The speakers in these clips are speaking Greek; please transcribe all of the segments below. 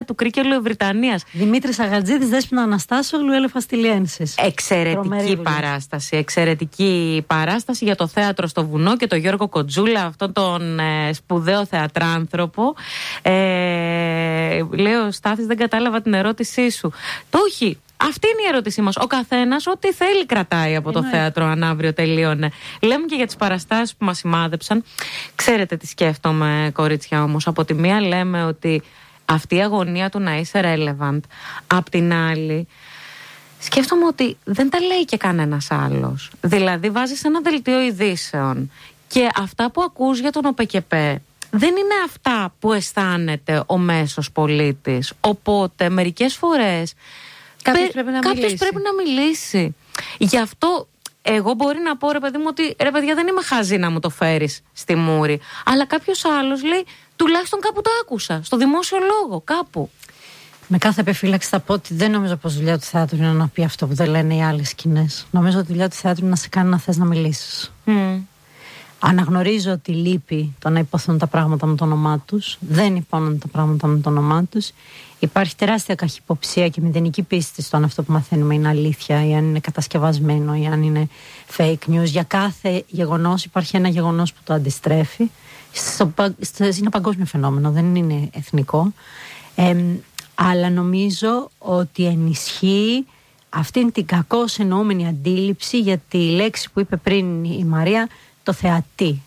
του Κρίκελου Βρυτανίας. Δημήτρης Αγατζίδης, Δέσποινα Αναστάσογλου, Ελεφαστηλιένσης. Εξαιρετική παράσταση για το θέατρο στο βουνό και τον Γιώργο Κοντζούλα, αυτόν τον σπουδαίο θεατράνθρωπο. Λέω, Στάθης, δεν κατάλαβα την ερώτησή σου. Το όχι. Αυτή είναι η ερώτησή μας. Ο καθένας ό,τι θέλει κρατάει από το θέατρο αν αύριο τελείωνε. Λέμε και για τις παραστάσεις που μας σημάδεψαν. Ξέρετε τι σκέφτομαι, κορίτσια, όμως. Από τη μία λέμε ότι αυτή η αγωνία του να είσαι relevant. Απ' την άλλη, σκέφτομαι ότι δεν τα λέει και κανένας άλλος. Δηλαδή βάζεις ένα δελτίο ειδήσεων και αυτά που ακούς για τον ΟΠΕΚΕΠΕ δεν είναι αυτά που αισθάνεται ο μέσος πολίτης. Οπότε μερικές φορές κάποιος πρέπει να μιλήσει. Γι' αυτό εγώ μπορεί να πω, ρε παιδί μου, ότι ρε παιδιά, δεν είμαι χαζή να μου το φέρεις στη μούρη. Αλλά κάποιος άλλος λέει, τουλάχιστον κάπου το άκουσα. Στο δημόσιο λόγο, κάπου. Με κάθε επιφύλαξη θα πω ότι δεν νομίζω πως δουλειά του θεάτρου είναι να πει αυτό που δεν λένε οι άλλες σκηνές. Νομίζω ότι δουλειά του θεάτρου είναι να σε κάνει να θες να μιλήσεις. Αναγνωρίζω ότι λείπει το να υποθούν τα πράγματα με το όνομά τους. Δεν υπόνουν τα πράγματα με το όνομά τους. Υπάρχει τεράστια καχυποψία και μηδενική πίστη στο αν αυτό που μαθαίνουμε είναι αλήθεια ή αν είναι κατασκευασμένο ή αν είναι fake news. Για κάθε γεγονός υπάρχει ένα γεγονός που το αντιστρέφει. Είναι παγκόσμιο φαινόμενο, δεν είναι εθνικό. Αλλά νομίζω ότι ενισχύει αυτήν την κακώς εννοούμενη αντίληψη για τη λέξη που είπε πριν η Μαρία, το θεατή.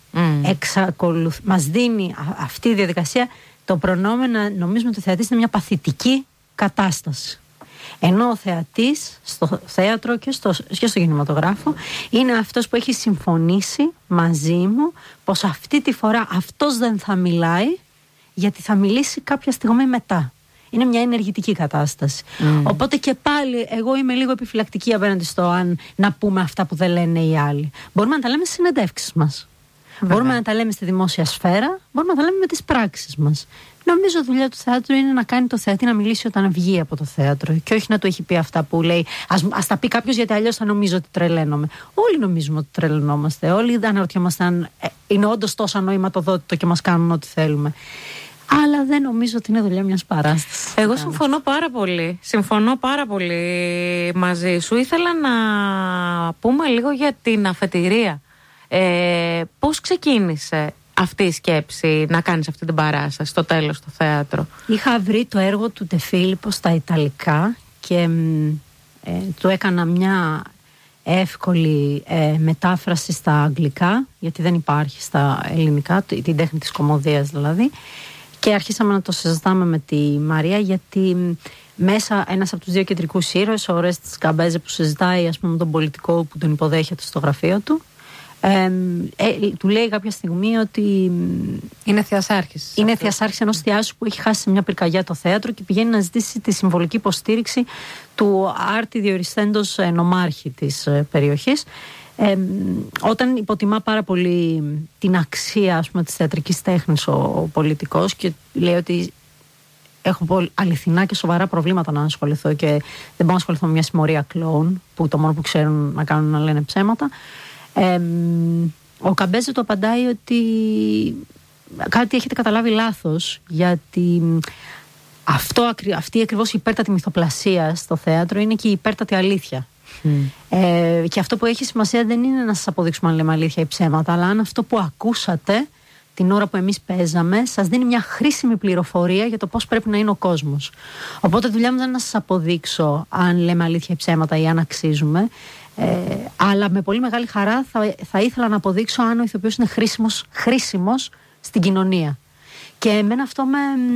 Μας δίνει αυτή η διαδικασία το προνόμιο να νομίζουμε ότι ο θεατής είναι μια παθητική κατάσταση. Ενώ ο θεατής στο θέατρο και στο κινηματογράφο είναι αυτός που έχει συμφωνήσει μαζί μου πως αυτή τη φορά αυτός δεν θα μιλάει, γιατί θα μιλήσει κάποια στιγμή μετά. Είναι μια ενεργητική κατάσταση. Οπότε και πάλι εγώ είμαι λίγο επιφυλακτική απέναντι στο αν να πούμε αυτά που δεν λένε οι άλλοι. Μπορούμε να τα λέμε στις συνεντεύξεις μας. Μπορούμε να τα λέμε στη δημόσια σφαίρα, μπορούμε να τα λέμε με τις πράξεις μας. Νομίζω η δουλειά του θεάτρου είναι να κάνει το θεατή να μιλήσει όταν βγει από το θέατρο και όχι να του έχει πει αυτά που λέει. Ας τα πει κάποιος, γιατί αλλιώς θα νομίζω ότι τρελαίνομαι. Όλοι νομίζουμε ότι τρελαινόμαστε. Όλοι αναρωτιόμαστε αν είναι όντως τόσο ανοηματοδότητο και μας κάνουν ό,τι θέλουμε. Αλλά δεν νομίζω ότι είναι δουλειά μιας παράστασης. Εγώ συμφωνώ πάρα πολύ μαζί σου. Ήθελα να πούμε λίγο για την αφετηρία. Πώς ξεκίνησε αυτή η σκέψη να κάνεις αυτή την παράσταση στο τέλος στο θέατρο? Είχα βρει το έργο του Ντε Φίλιππο στα Ιταλικά και του έκανα μια εύκολη μετάφραση στα αγγλικά, γιατί δεν υπάρχει στα ελληνικά, την τέχνη της κωμωδίας δηλαδή. Και αρχίσαμε να το συζητάμε με τη Μαρία, γιατί μέσα ένας από τους δύο κεντρικούς ήρωες, ο Ορέστης Καμπέζε, που συζητάει ας πούμε με τον πολιτικό που τον υποδέχεται στο γραφείο του, του λέει κάποια στιγμή ότι είναι θεασάρχης. Είναι θεασάρχης ενός θεάσου που έχει χάσει σε μια πυρκαγιά το θέατρο και πηγαίνει να ζητήσει τη συμβολική υποστήριξη του άρτη διοριστέντος νομάρχη της περιοχής. Όταν υποτιμά πάρα πολύ την αξία ας πούμε, της θεατρικής τέχνης ο πολιτικός και λέει ότι έχω αληθινά και σοβαρά προβλήματα να ασχοληθώ και δεν μπορώ να ασχοληθώ με μια συμμορία κλόουν που το μόνο που ξέρουν να κάνουν να λένε ψέματα, ο Καμπέζε του απαντάει ότι κάτι έχετε καταλάβει λάθος, γιατί αυτή ακριβώς η υπέρτατη μυθοπλασία στο θέατρο είναι και η υπέρτατη αλήθεια. Και αυτό που έχει σημασία δεν είναι να σας αποδείξουμε αν λέμε αλήθεια ή ψέματα, αλλά αν αυτό που ακούσατε την ώρα που εμείς παίζαμε σας δίνει μια χρήσιμη πληροφορία για το πώς πρέπει να είναι ο κόσμος. Οπότε δουλειά μου δεν είναι να σας αποδείξω αν λέμε αλήθεια ή ψέματα ή αν αξίζουμε, αλλά με πολύ μεγάλη χαρά θα ήθελα να αποδείξω αν ο ηθοποιός είναι χρήσιμος στην κοινωνία. Και εμένα αυτό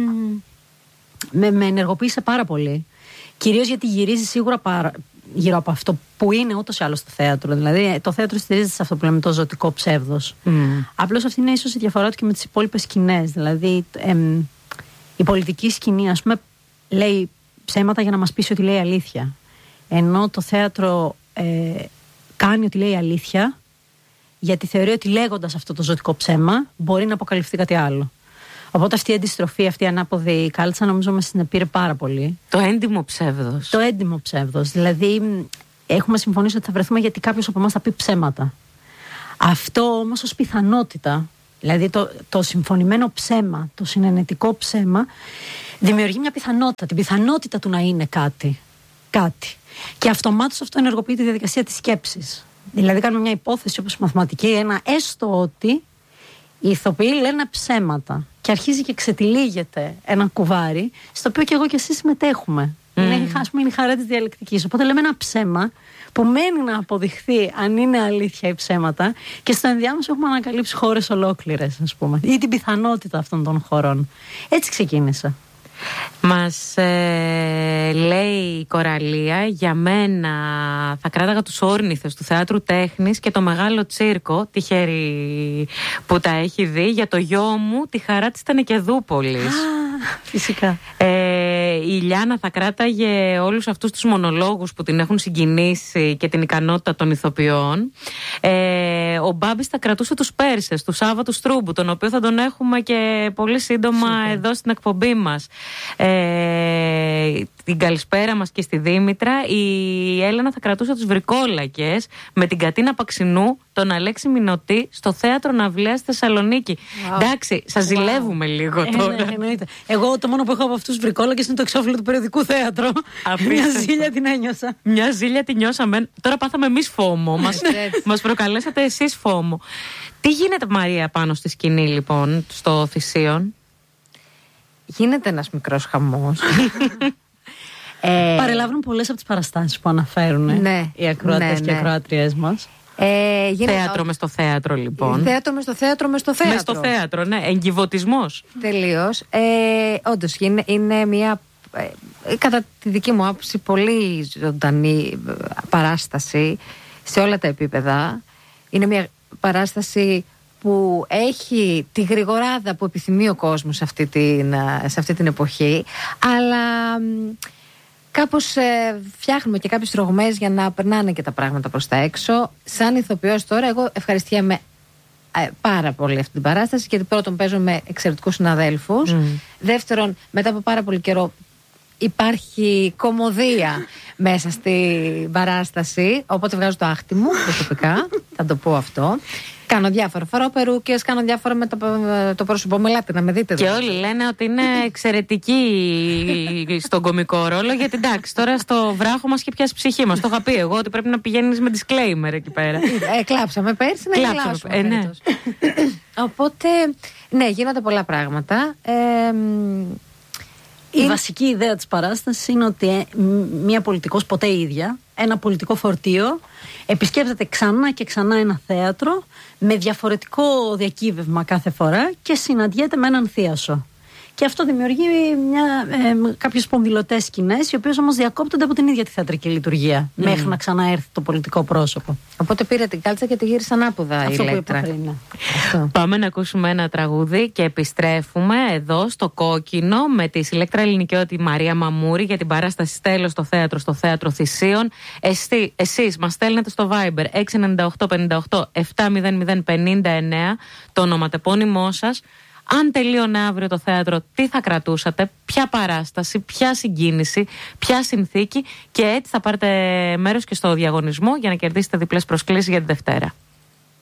με ενεργοποίησε πάρα πολύ. Κυρίως γιατί γυρίζει σίγουρα γύρω από αυτό που είναι ούτως ή άλλως το θέατρο. Δηλαδή, το θέατρο στηρίζεται σε αυτό που λέμε το ζωτικό ψεύδος. Απλώς αυτή είναι ίσως η διαφορά του και με τις υπόλοιπες σκηνές. Δηλαδή, η πολιτική σκηνή, ας πούμε, λέει ψέματα για να μας πείσει ότι λέει αλήθεια. Ενώ το θέατρο κάνει ότι λέει αλήθεια, γιατί θεωρεί ότι λέγοντας αυτό το ζωτικό ψέμα μπορεί να αποκαλυφθεί κάτι άλλο. Οπότε αυτή η αντιστροφή, αυτή η ανάποδη κάλτσα, νομίζω με συνεπήρε πάρα πολύ. Το έντιμο ψεύδος. Το έντιμο ψεύδος. Δηλαδή, έχουμε συμφωνήσει ότι θα βρεθούμε γιατί κάποιος από εμάς θα πει ψέματα. Αυτό όμως ως πιθανότητα, δηλαδή το συμφωνημένο ψέμα, το συνενετικό ψέμα, δημιουργεί μια πιθανότητα, την πιθανότητα του να είναι κάτι. Και αυτομάτως αυτό ενεργοποιεί τη διαδικασία της σκέψης. Δηλαδή κάνουμε μια υπόθεση όπως μαθηματική, ένα έστω ότι οι ηθοποιοί λένε ψέματα και αρχίζει και ξετυλίγεται ένα κουβάρι στο οποίο και εγώ και εσύ συμμετέχουμε. Είναι η χαρά της διαλεκτικής. Οπότε λέμε ένα ψέμα που μένει να αποδειχθεί αν είναι αλήθεια ή ψέματα, και στο ενδιάμεσο έχουμε ανακαλύψει χώρες ολόκληρες, ας πούμε, ή την πιθανότητα αυτών των χωρών. Έτσι ξεκίνησα. Μας λέει η Κοραλία, για μένα θα κράταγα τους όρνηθες του Θεάτρου Τέχνης και το Μεγάλο Τσίρκο, τυχερή που τα έχει δει. Για το γιο μου τη χαρά της Τενεκεδούπολης. Φυσικά. Η Ιλιάνα θα κράταγε όλους αυτούς τους μονολόγους που την έχουν συγκινήσει και την ικανότητα των ηθοποιών. Ο Μπάμπης θα κρατούσε τους Πέρσες, του Σάββατου Στρούμπου, τον οποίο θα τον έχουμε και πολύ σύντομα εδώ στην εκπομπή μας. Την καλησπέρα μας και στη Δήμητρα. Η Έλενα θα κρατούσε τους Βρικόλακες με την Κατίνα Παξινού, τον Αλέξη Μινωτή στο Θέατρο Ναυλαίας στη Θεσσαλονίκη. Εντάξει, σας ζηλεύουμε λίγο τώρα. Ναι. Εγώ το μόνο που έχω από αυτούς τους Βρικόλακες είναι το εξώφυλλο του περιοδικού θέατρο. Μια ζήλια την ένιωσα. Μια ζήλια την νιώσαμε. Τώρα πάθαμε εμείς φόμο. Μας προκαλέσατε εσείς φόμο. Τι γίνεται, Μαρία, πάνω στη σκηνή, λοιπόν, στο Θησίον? Γίνεται ένας μικρός χαμός. Παρελάβουν πολλές από τις παραστάσεις που αναφέρουν οι ακροατές και ακροάτριές μας. Θέατρο μες στο θέατρο, λοιπόν. Θέατρο μες στο θέατρο. Μες στο θέατρο, ναι. Εγκιβωτισμός. Τελείως. Όντως είναι μια, κατά τη δική μου άποψη, πολύ ζωντανή παράσταση σε όλα τα επίπεδα. Είναι μια παράσταση που έχει τη γρηγοράδα που επιθυμεί ο κόσμος σε αυτή την εποχή, αλλά κάπως φτιάχνουμε και κάποιες τρογμές για να περνάνε και τα πράγματα προς τα έξω. Σαν ηθοποιός τώρα, εγώ ευχαριστιέμαι πάρα πολύ αυτή την παράσταση, γιατί πρώτον παίζω με εξαιρετικούς συναδέλφους. Δεύτερον, μετά από πάρα πολύ καιρό υπάρχει κωμωδία μέσα στην παράσταση, οπότε βγάζω το άχτι μου προσωπικά, θα το πω αυτό. Κάνω διάφορα, φοράω περούκες, κάνω διάφορα με το πρόσωπό μου. Ελάτε να με δείτε. Και όλοι λένε ότι είναι εξαιρετική στον κωμικό ρόλο, γιατί εντάξει, τώρα στο βράχο μας και πιάσει ψυχή μας. Το είχα πει εγώ ότι πρέπει να πηγαίνεις με disclaimer εκεί πέρα. Κλάψαμε πέρσι, να κλάψουμε. Ναι. Οπότε, ναι, γίνονται πολλά πράγματα. Η βασική ιδέα της παράστασης είναι ότι μία πολιτικός, ποτέ ίδια, ένα πολιτικό φορτίο επισκέπτεται ξανά και ξανά ένα θέατρο με διαφορετικό διακύβευμα κάθε φορά και συναντιέται με έναν θίασο. Και αυτό δημιουργεί κάποιες σπονδυλωτές σκηνές, οι οποίες όμως διακόπτονται από την ίδια τη θεατρική λειτουργία μέχρι να ξαναέρθει το πολιτικό πρόσωπο. Οπότε πήρε την κάλτσα και τη γύρισε ανάποδα η Ηλέκτρα. Πάμε να ακούσουμε ένα τραγούδι και επιστρέφουμε εδώ στο Κόκκινο με τη Ηλέκτρα Ελληνικιώτη Μαρία Μαμούρη για την παράσταση Στέλος στο θέατρο Θησίων. Εσείς μας στέλνετε στο Viber 698-58-70059 το ονοματεπώνυμό σας. Αν τελείωνε αύριο το θέατρο, τι θα κρατούσατε, ποια παράσταση, ποια συγκίνηση, ποια συνθήκη, και έτσι θα πάρετε μέρος και στο διαγωνισμό για να κερδίσετε διπλές προσκλήσεις για τη Δευτέρα.